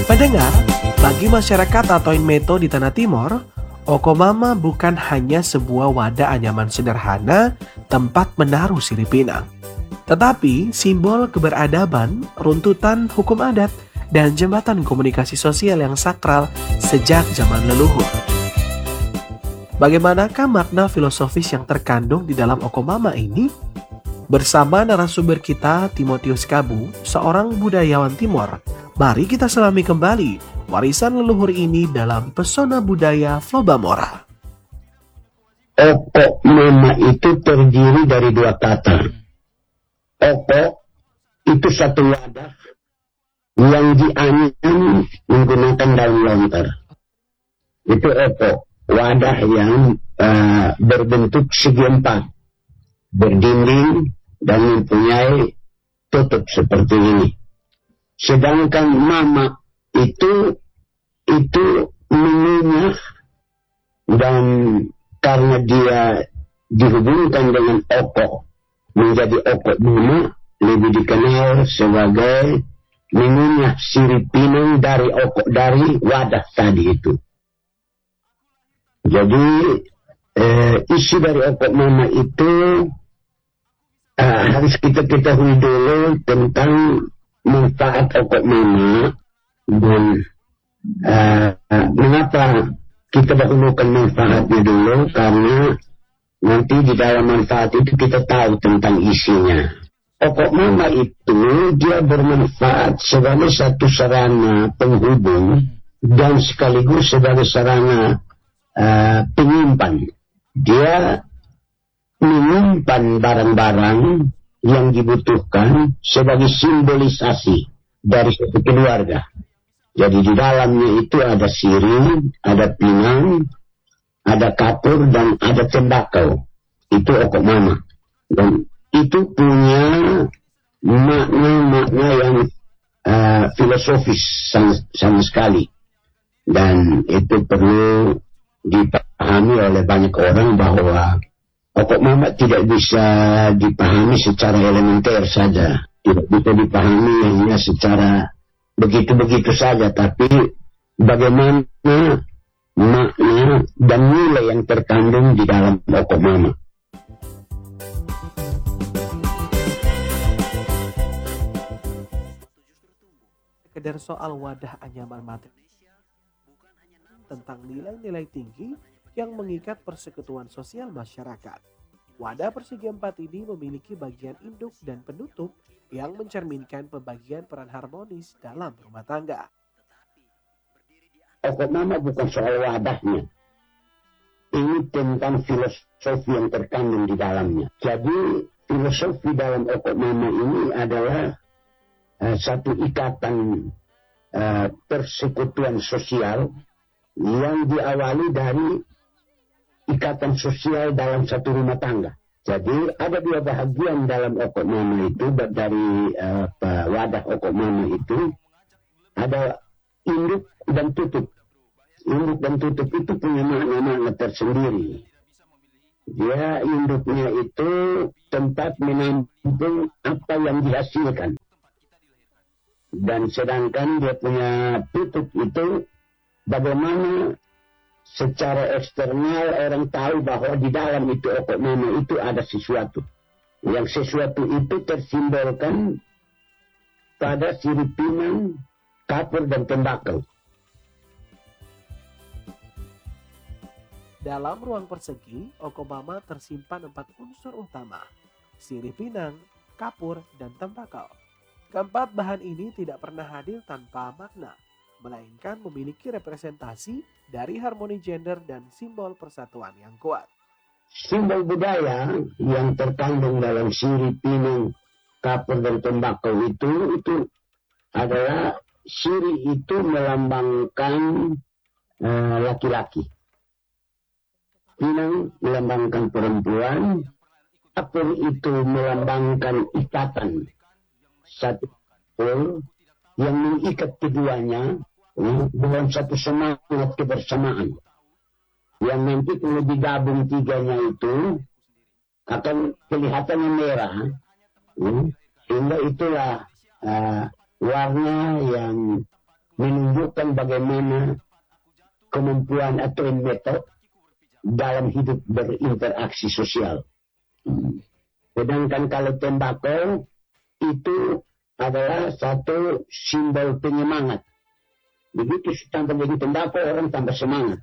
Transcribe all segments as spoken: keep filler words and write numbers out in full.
Pendengar, bagi masyarakat atau Inmeto di Tanah Timor, Okomama bukan hanya sebuah wadah anyaman sederhana tempat menaruh sirip pinang, tetapi simbol keberadaban, runtutan hukum adat, dan jembatan komunikasi sosial yang sakral sejak zaman leluhur. Bagaimanakah makna filosofis yang terkandung di dalam Okomama ini? Bersama narasumber kita, Timotius Kabu, seorang budayawan Timor, mari kita selami kembali warisan leluhur ini dalam pesona budaya Flobamora. Okomama itu terdiri dari dua kata. Oko itu satu wadah yang dianyam menggunakan daun lontar. Itu oko, wadah yang uh, berbentuk segi empat, berdinding dan mempunyai tutup seperti ini. Sedangkan mama itu itu mengunyah, dan karena dia dihubungkan dengan oko menjadi oko mama, lebih dikenal sebagai mengunyah sirip pinang dari oko, dari wadah tadi itu. Jadi eh, isi dari oko mama itu eh, harus kita ketahui dulu tentang manfaat oko mama. Dan uh, uh, mengapa kita dahulukan manfaatnya dulu, karena nanti di dalam manfaat itu kita tahu tentang isinya. Pokok mama itu dia bermanfaat sebagai satu sarana penghubung dan sekaligus sebagai sarana uh, penyimpan. Dia menyimpan barang-barang yang dibutuhkan sebagai simbolisasi dari suatu keluarga. Jadi di dalamnya itu ada sirih, ada pinang, ada kapur, dan ada tembakau. Itu Okomama. Dan itu punya makna-makna yang uh, filosofis sama, sama sekali. Dan itu perlu dipahami oleh banyak orang bahwa Okomama tidak bisa dipahami secara elementer saja. Tidak bisa dipahami hanya secara begitu-begitu saja, tapi bagaimana makna dan nilai yang terkandung di dalam Okomama. Sekedar soal wadah anyaman materi, tentang nilai-nilai tinggi yang mengikat persekutuan sosial masyarakat. Wadah persegi empat ini memiliki bagian induk dan penutup yang mencerminkan pembagian peran harmonis dalam rumah tangga. Okomama bukan soal wadahnya. Ini tentang filosofi yang terkandung di dalamnya. Jadi filosofi dalam Okomama ini adalah uh, satu ikatan uh, persekutuan sosial yang diawali dari ikatan sosial dalam satu rumah tangga. Jadi ada dua bahagian dalam Okomama itu, dari uh, wadah Okomama itu ada induk dan tutup. Induk dan tutup itu punya makna-makna tersendiri. Dia induknya itu tempat menampung apa yang dihasilkan. Dan sedangkan dia punya tutup itu bagaimana secara eksternal orang tahu bahwa di dalam itu Okomama itu ada sesuatu. Yang sesuatu itu tersimbolkan pada sirip pinang, kapur, dan tembakau. Dalam ruang persegi, Okomama tersimpan empat unsur utama: sirip pinang, kapur, dan tembakau. Keempat bahan ini tidak pernah hadir tanpa makna, melainkan memiliki representasi dari harmoni gender dan simbol persatuan yang kuat. Simbol budaya yang terkandung dalam sirip pinang, kapur, dan tembakau itu itu adalah sirip itu melambangkan uh, laki-laki, pinang melambangkan perempuan, kapur itu melambangkan ikatan satu yang mengikat keduanya dalam satu semangat kebersamaan. Yang nanti kalau digabung tiganya itu akan kelihatannya merah, sehingga itulah uh, warna yang menunjukkan bagaimana kemampuan Atoin Meto dalam hidup berinteraksi sosial. Sedangkan kalau tembakau itu adalah satu simbol penyemangat. Begitu tambah jadi tembakau, orang tambah semangat.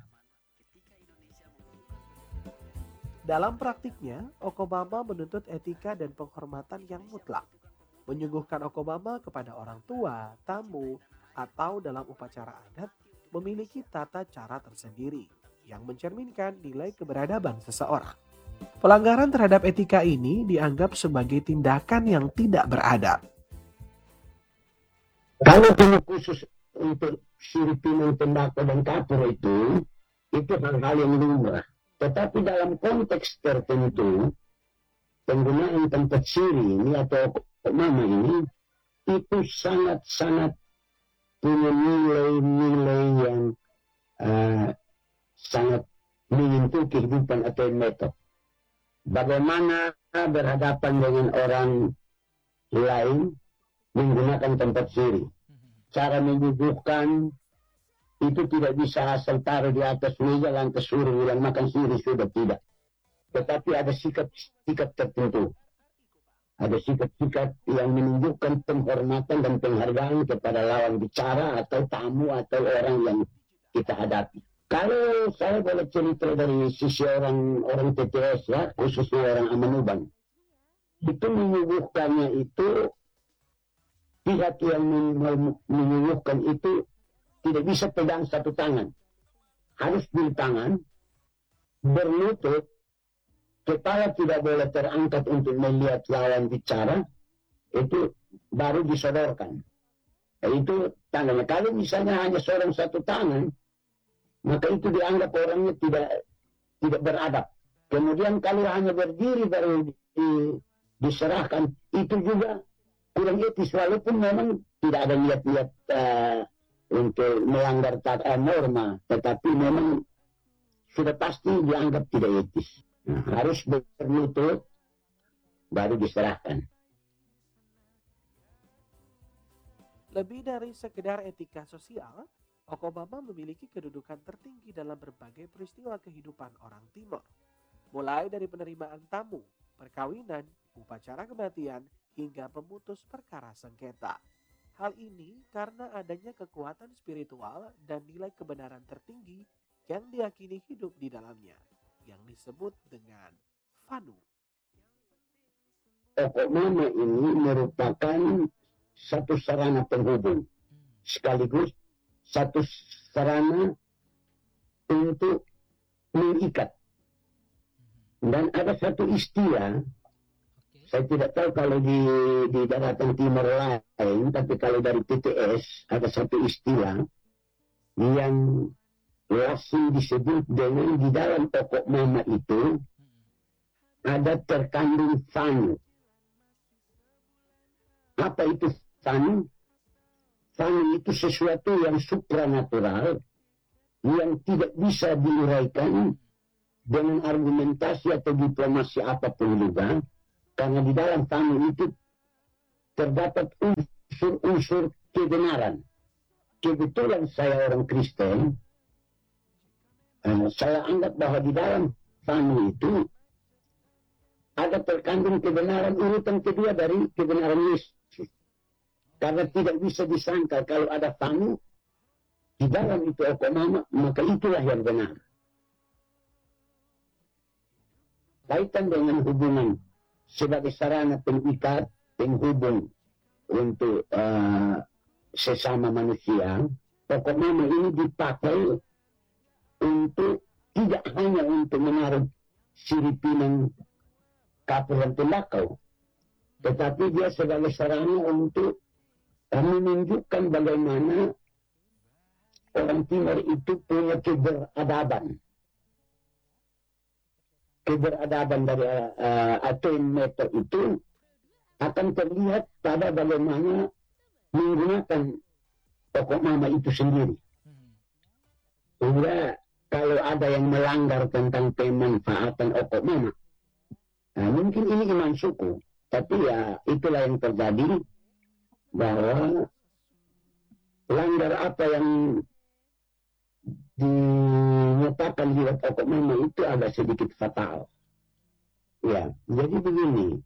Dalam praktiknya, Okomama menuntut etika dan penghormatan yang mutlak. Menyuguhkan Okomama kepada orang tua, tamu, atau dalam upacara adat memiliki tata cara tersendiri yang mencerminkan nilai keberadaban seseorang. Pelanggaran terhadap etika ini dianggap sebagai tindakan yang tidak beradab. Kalau khusus untuk siripinan tembakau dan kapur itu, itu hal-hal yang lumrah. Tetapi dalam konteks tertentu, penggunaan tempat siri ini atau Okomama ini, itu sangat-sangat punya nilai-nilai yang uh, sangat menyentuh kehidupan Atoin Meto. Bagaimana berhadapan dengan orang lain menggunakan tempat siri. Cara menyuguhkan itu tidak bisa asal taruh di atas meja lantas suruh bilang makan siri, sudah tidak. Tetapi ada sikap-sikap tertentu. Ada sikap-sikap yang menunjukkan penghormatan dan penghargaan kepada lawan bicara atau tamu atau orang yang kita hadapi. Kalau saya boleh cerita dari sisi orang orang T T S ya, khususnya orang Amanuban, itu menyuguhkannya itu pihak yang menyuguhkan itu tidak bisa pegang satu tangan. Harus di tangan, berlutut, kepala tidak boleh terangkat untuk melihat lawan bicara, itu baru disodorkan. Itu tangannya. Kalau misalnya hanya seorang satu tangan, maka itu dianggap orangnya tidak tidak beradab. Kemudian kalau hanya berdiri baru di, diserahkan, itu juga kurang etis, walaupun memang tidak ada niat-niat uh, untuk melanggar tata norma, tetapi memang sudah pasti dianggap tidak etis. Nah, harus berlutut baru diserahkan. Lebih dari sekedar etika sosial, Okomama memiliki kedudukan tertinggi dalam berbagai peristiwa kehidupan orang Timor. Mulai dari penerimaan tamu, perkawinan, upacara kematian, hingga pemutus perkara sengketa. Hal ini karena adanya kekuatan spiritual dan nilai kebenaran tertinggi yang diyakini hidup di dalamnya, yang disebut dengan Fanu. Okomama ini merupakan satu sarana penghubung, sekaligus satu sarana untuk mengikat. Dan ada satu istilah, saya tidak tahu kalau di, di daratan timur lain, tapi kalau dari T T S ada satu istilah yang langsung disebut dengan di dalam Okomama itu ada terkandung Fanu. Apa itu Fanu? Fanu itu sesuatu yang supranatural yang tidak bisa diuraikan dengan argumentasi atau diplomasi apapun juga, karena di dalam Fanu itu terdapat unsur-unsur kebenaran. Kebetulan saya orang Kristen, eh, saya anggap bahwa di dalam Fanu itu ada terkandung kebenaran urutan kedua dari kebenaran Yesus. Karena tidak bisa disangka kalau ada Fanu di dalam itu Okomama, maka itulah yang benar. Kaitan dengan hubungan sebagai sarana pengikat, penghubung untuk uh, sesama manusia, Okomama ini dipakai untuk tidak hanya untuk menaruh siripinan kapur dan tembakau, tetapi dia sebagai sarana untuk menunjukkan bagaimana orang Timur itu punya keberadaban. Keberadaban dari uh, Atoin Meto itu akan terlihat pada bagaimana menggunakan Okomama itu sendiri. Sehingga kalau ada yang melanggar tentang pemanfaatan Okomama, nah, mungkin ini iman suku, tapi ya itulah yang terjadi, bahwa pelanggar apa yang dinyatakan lewat Oko Mama itu agak sedikit fatal. Ya, jadi begini,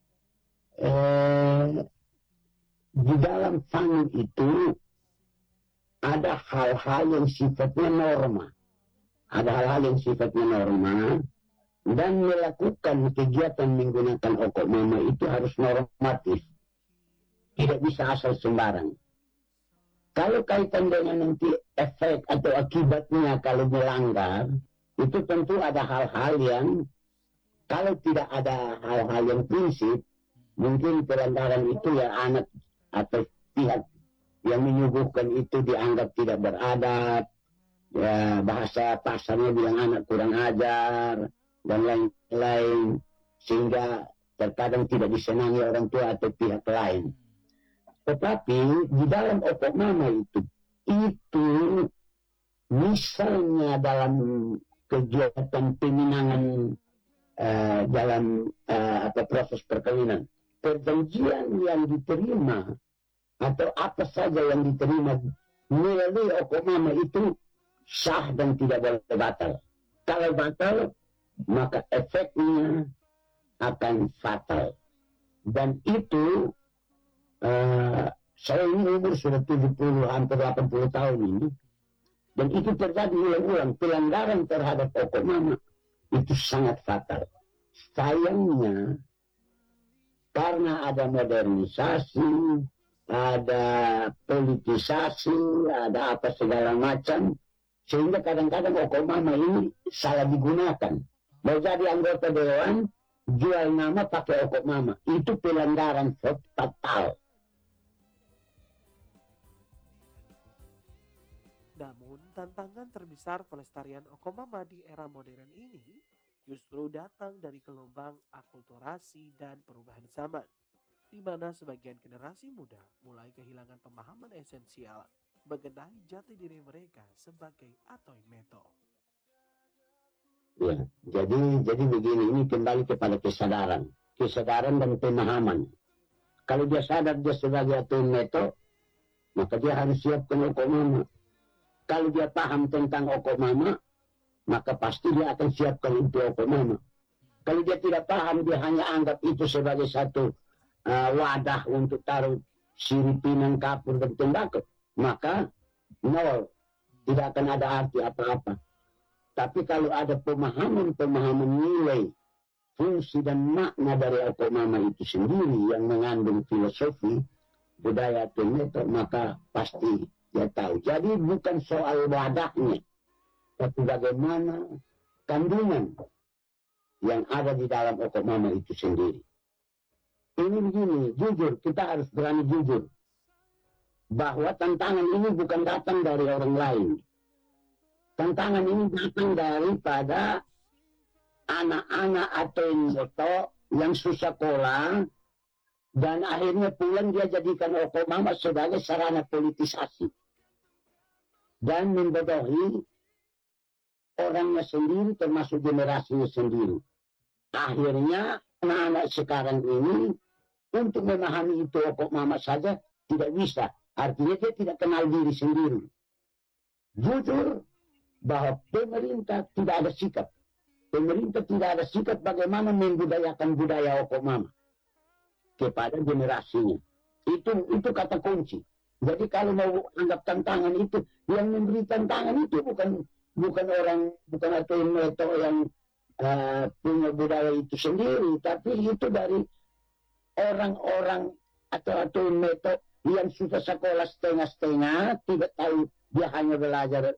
eh, di dalam fanu itu ada hal-hal yang sifatnya norma, ada hal-hal yang sifatnya norma, dan melakukan kegiatan menggunakan Oko Mama itu harus normatif, tidak bisa asal sembarang. Kalau kaitan dengan nanti efek atau akibatnya kalau melanggar, itu tentu ada hal-hal yang kalau tidak ada hal-hal yang prinsip, mungkin pelanggaran itu ya anak atau pihak yang menyuguhkan itu dianggap tidak beradab, ya bahasa pasarnya bilang anak kurang ajar, dan lain-lain, sehingga terkadang tidak disenangi orang tua atau pihak lain. Tetapi di dalam Oko Mama itu, itu misalnya dalam kegiatan peminangan uh, dalam uh, atau proses perkawinan, perjanjian yang diterima atau apa saja yang diterima melalui Oko Mama itu sah dan tidak boleh batal. Kalau batal, maka efeknya akan fatal. Dan itu Uh, saya ini umur sudah tujuh puluh hampir delapan puluh tahun ini, dan itu terjadi ulang-ulang. Pelanggaran terhadap Oko Mama itu sangat fatal. Sayangnya karena ada modernisasi, ada politisasi, ada apa segala macam, sehingga kadang-kadang Oko Mama ini salah digunakan. Mau jadi anggota dewan, jual nama pakai Oko Mama, itu pelanggaran fatal. Namun, tantangan terbesar pelestarian Oko Mama di era modern ini justru datang dari gelombang akulturasi dan perubahan zaman, di mana sebagian generasi muda mulai kehilangan pemahaman esensial mengenai jati diri mereka sebagai Atoy Meto. Ya, jadi jadi begini, ini kembali kepada kesadaran, kesadaran dan pemahaman. Kalau dia sadar dia sebagai Atoy Meto, maka dia harus siapkan Oko Mama. Kalau dia paham tentang Oko Mama, maka pasti dia akan siapkan itu Oko Mama. Kalau dia tidak paham, dia hanya anggap itu sebagai satu uh, wadah untuk taruh siripinan, kapur, dan tembakau, maka nol, tidak akan ada arti apa-apa. Tapi kalau ada pemahaman-pemahaman nilai, fungsi dan makna dari Oko Mama itu sendiri yang mengandung filosofi, budaya Atoy Meto, maka pasti dia tahu. Jadi bukan soal wadahnya, tapi bagaimana kandungan yang ada di dalam Oko Mama itu sendiri. Ini begini, jujur, kita harus berani jujur, bahwa tantangan ini bukan datang dari orang lain. Tantangan ini datang daripada anak-anak Atoy Meto yang susah sekolah, dan akhirnya pulang dia jadikan Oko Mama sebagai sarana politisasi dan membodohi orangnya sendiri, termasuk generasinya sendiri. Akhirnya anak-anak sekarang ini untuk memahami itu Oko Mama saja tidak bisa. Artinya dia tidak kenal diri sendiri. Jujur bahwa pemerintah tidak ada sikap. Pemerintah tidak ada sikap bagaimana membudayakan budaya Oko Mama kepada generasinya. Itu itu kata kunci. Jadi kalau mau anggap tantangan itu, yang memberi tantangan itu bukan bukan orang, bukan Atoy Meto yang uh, punya budaya itu sendiri, tapi itu dari orang-orang atau Atoy Meto yang sudah sekolah setengah-setengah, tidak tahu, dia hanya belajar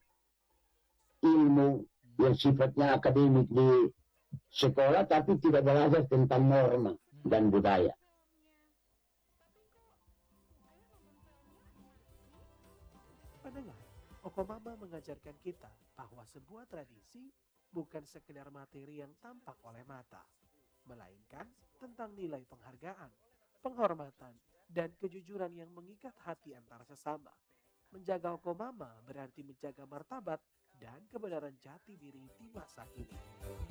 ilmu yang sifatnya akademik di sekolah, tapi tidak belajar tentang norma dan budaya. Pendengar, Oko Mama mengajarkan kita bahwa sebuah tradisi bukan sekedar materi yang tampak oleh mata, melainkan tentang nilai penghargaan, penghormatan, dan kejujuran yang mengikat hati antar sesama. Menjaga Oko Mama berarti menjaga martabat dan kebenaran jati diri di masa kini.